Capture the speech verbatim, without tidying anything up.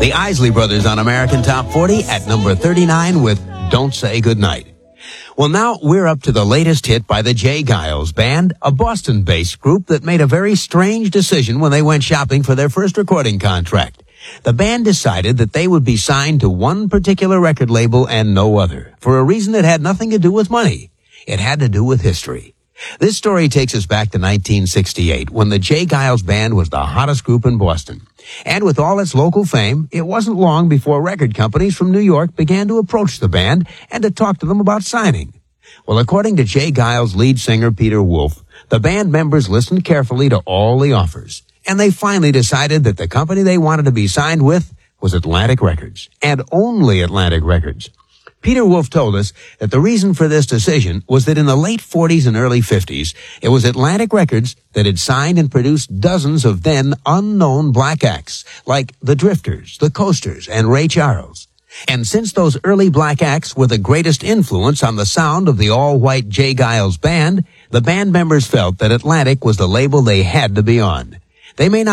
The Isley Brothers on American Top forty at number thirty-nine with Don't Say Goodnight. Well, now we're up to the latest hit by the J. Geils Band, a Boston-based group that made a very strange decision when they went shopping for their first recording contract. The band decided that they would be signed to one particular record label and no other, for a reason that had nothing to do with money. It had to do with history. This story takes us back to nineteen sixty-eight, when the J. Geils Band was the hottest group in Boston. And with all its local fame, it wasn't long before record companies from New York began to approach the band and to talk to them about signing. Well, according to J. Geils' lead singer Peter Wolf, the band members listened carefully to all the offers, and they finally decided that the company they wanted to be signed with was Atlantic Records, and only Atlantic Records. Peter Wolf told us that the reason for this decision was that in the late forties and early fifties, it was Atlantic Records that had signed and produced dozens of then unknown black acts, like the Drifters, the Coasters, and Ray Charles. And since those early black acts were the greatest influence on the sound of the all-white J. Geils Band, the band members felt that Atlantic was the label they had to be on. They may not